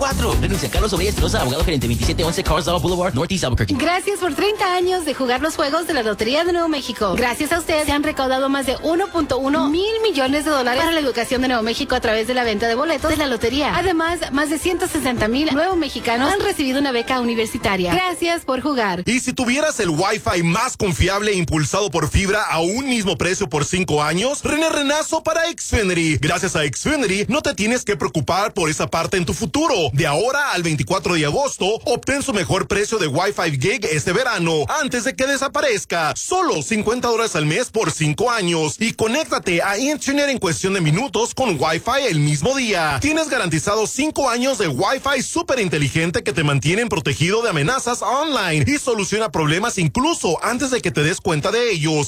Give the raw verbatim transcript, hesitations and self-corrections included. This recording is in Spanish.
cuatro. Renuncia Carlos Oveya Estroza, abogado gerente veintisiete once Carsdale Boulevard, Northeast Albuquerque. Gracias por treinta años de jugar los juegos de la Lotería de Nuevo México. Gracias a usted se han recaudado más de uno punto uno mil millones de dólares para la educación de Nuevo México a través de la venta de boletos de la lotería. Además, más de ciento sesenta mil nuevos mexicanos han recibido una beca universitaria. Gracias por jugar. Y si tuvieras el Wi-Fi más confiable e impulsado por fibra a un mismo precio por cinco años, René Renazo para Xfinity. Gracias a Xfinity no te tienes que preocupar por esa parte en tu futuro. De ahora al veinticuatro de agosto, obtén su mejor precio de Wi-Fi Gig este verano, antes de que desaparezca. Solo cincuenta dólares al mes por cinco años. Y conéctate a Internet en cuestión de minutos con Wi-Fi el mismo día. Tienes garantizado cinco años de Wi-Fi súper inteligente que te mantienen protegido de amenazas online y soluciona problemas incluso antes de que te des cuenta de ellos.